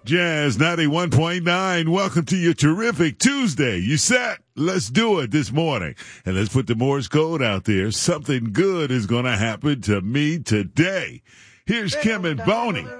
Jazz 91.9. Welcome to your terrific Tuesday. You set? Let's do it this morning. And let's put the Morse code out there. Something good is going to happen to me today. Here's Kim and Boney